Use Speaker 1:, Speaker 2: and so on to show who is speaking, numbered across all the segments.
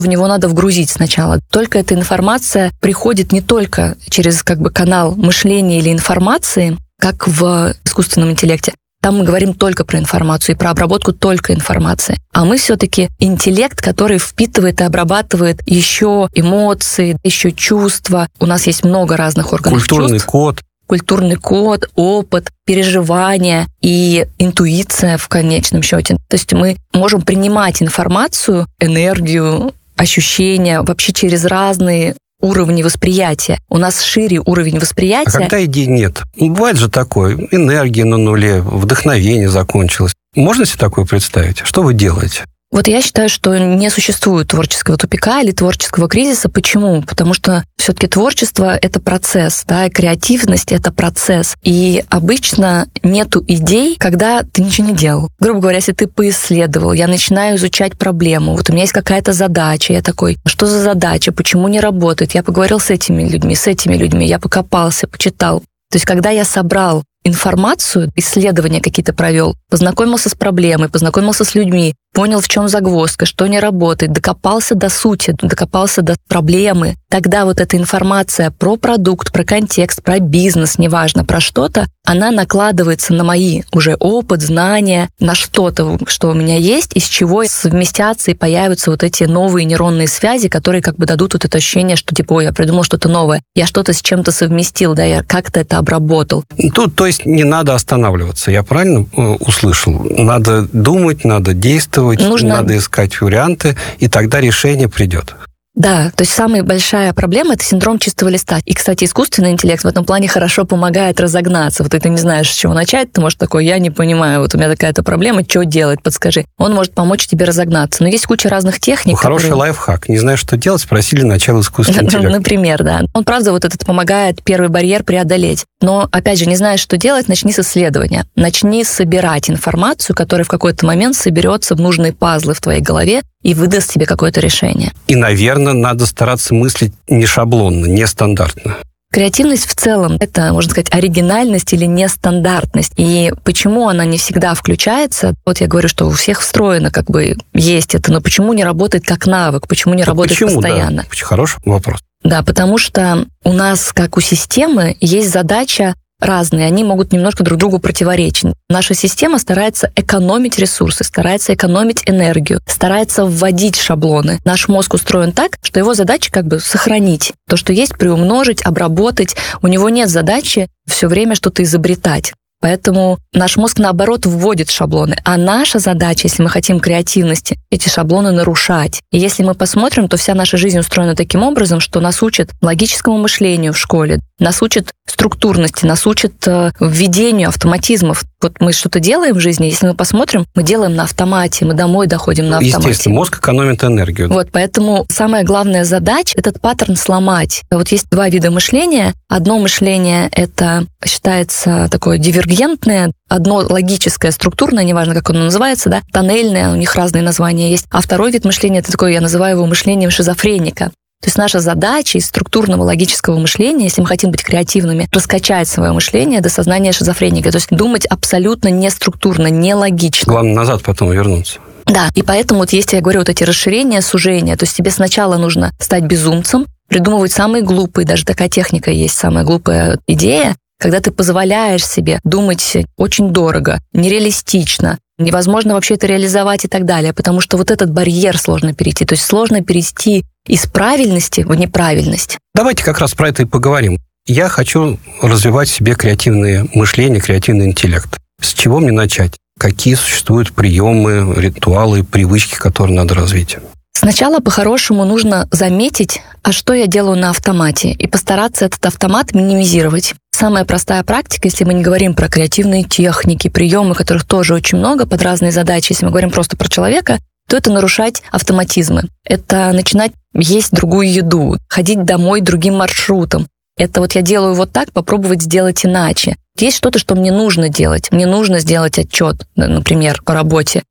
Speaker 1: в него надо вгрузить сначала. Только эта информация приходит не только через канал мышления или информации, как в искусственном интеллекте. Там мы говорим только про информацию и про обработку только информации. А мы все-таки интеллект, который впитывает и обрабатывает еще эмоции, еще чувства. У нас есть много разных органов чувств. Культурный код, опыт, переживания и интуиция в конечном счете. То есть мы можем принимать информацию, энергию, ощущения вообще через разные уровни восприятия. У нас шире уровень восприятия.
Speaker 2: А когда идей нет? Бывает же такое, энергия на нуле, вдохновение закончилось. Можно себе такое представить? Что вы делаете?
Speaker 1: Вот я считаю, что не существует творческого тупика или творческого кризиса. Почему? Потому что все-таки творчество — это процесс, да, и креативность — это процесс. И обычно нету идей, когда ты ничего не делал. Грубо говоря, если ты поисследовал, я начинаю изучать проблему, вот у меня есть какая-то задача, я такой, что за задача, почему не работает? Я поговорил с этими людьми, я покопался, почитал. То есть когда я собрал информацию, исследования какие-то провел, познакомился с проблемой, познакомился с людьми, понял, в чем загвоздка, что не работает, докопался до сути, докопался до проблемы. Тогда вот эта информация про продукт, про контекст, про бизнес, неважно, про что-то, она накладывается на мои уже опыт, знания, на что-то, что у меня есть, из чего совместятся и появятся вот эти новые нейронные связи, которые дадут вот это ощущение, что ой, я придумал что-то новое, я что-то с чем-то совместил, да, я как-то это обработал.
Speaker 2: Тут, то есть, не надо останавливаться, я правильно услышал? Надо думать, надо действовать, надо искать варианты, и тогда решение придет.
Speaker 1: Да, то есть самая большая проблема — это синдром чистого листа. И, кстати, искусственный интеллект в этом плане хорошо помогает разогнаться. Вот ты не знаешь, с чего начать, ты можешь такой, я не понимаю, вот у меня такая-то проблема, что делать, подскажи. Он может помочь тебе разогнаться. Но есть куча разных техник.
Speaker 2: Хороший лайфхак. Не знаешь, что делать, спросили начало искусственного интеллекта.
Speaker 1: Например, да. Он, правда, вот этот помогает первый барьер преодолеть. Но, опять же, не знаешь, что делать, начни с исследования. Начни собирать информацию, которая в какой-то момент соберется в нужные пазлы в твоей голове и выдаст тебе какое-то решение.
Speaker 2: И, наверное, надо стараться мыслить не шаблонно, не стандартно.
Speaker 1: Креативность в целом — это, можно сказать, оригинальность или нестандартность. И почему она не всегда включается? Вот я говорю, что у всех встроено есть это, но почему не работает как навык? Почему не работает постоянно?
Speaker 2: Да. Хороший вопрос.
Speaker 1: Да, потому что у нас, как у системы, есть задача разные, они могут немножко друг другу противоречить. Наша система старается экономить ресурсы, старается экономить энергию, старается вводить шаблоны. Наш мозг устроен так, что его задача сохранить. То, что есть, приумножить, обработать. У него нет задачи все время что-то изобретать. Поэтому наш мозг, наоборот, вводит шаблоны. А наша задача, если мы хотим креативности, эти шаблоны нарушать. И если мы посмотрим, то вся наша жизнь устроена таким образом, что нас учат логическому мышлению в школе, нас учат структурности, нас учат введению автоматизмов. Вот мы что-то делаем в жизни, если мы посмотрим, мы делаем на автомате, мы домой доходим на автомате.
Speaker 2: Естественно, мозг экономит энергию.
Speaker 1: Вот, поэтому самая главная задача — этот паттерн сломать. Вот есть два вида мышления. Одно мышление — это считается такое дивергентное, одно логическое, структурное, неважно, как оно называется, да, тоннельное, у них разные названия есть. А второй вид мышления — это такое, я называю его мышлением шизофреника. То есть наша задача из структурного логического мышления, если мы хотим быть креативными, раскачать свое мышление до сознания шизофреника. То есть думать абсолютно не структурно, не логично.
Speaker 2: Главное, назад потом вернуться.
Speaker 1: Да, и поэтому вот есть, я говорю, вот эти расширения, сужения. То есть тебе сначала нужно стать безумцем, придумывать самые глупые, даже такая техника есть, самая глупая идея, когда ты позволяешь себе думать очень дорого, нереалистично, невозможно вообще это реализовать и так далее, потому что вот этот барьер сложно перейти. То есть сложно перейти из правильности в неправильность.
Speaker 2: Давайте как раз про это и поговорим. Я хочу развивать в себе креативное мышление, креативный интеллект. С чего мне начать? Какие существуют приемы, ритуалы, привычки, которые надо развить?
Speaker 1: Сначала по-хорошему нужно заметить, а что я делаю на автомате, и постараться этот автомат минимизировать. Самая простая практика, если мы не говорим про креативные техники, приемы, которых тоже очень много под разные задачи, если мы говорим просто про человека, то это нарушать автоматизмы. Это начинать есть другую еду, ходить домой другим маршрутом. Это вот я делаю вот так, попробовать сделать иначе. Есть что-то, что мне нужно делать. Мне нужно сделать отчет, например, по работе.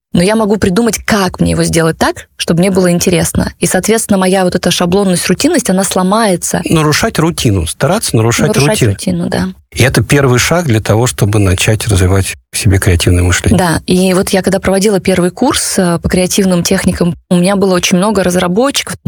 Speaker 1: но я могу придумать, как мне его сделать так, чтобы мне было интересно. И, соответственно, моя вот эта шаблонность, рутинность, она сломается.
Speaker 2: Нарушать рутину, стараться нарушать
Speaker 1: рутину, да.
Speaker 2: И это первый шаг для того, чтобы начать развивать в себе креативное мышление.
Speaker 1: Да, и вот я когда проводила первый курс по креативным техникам, у меня было очень много разработчиков,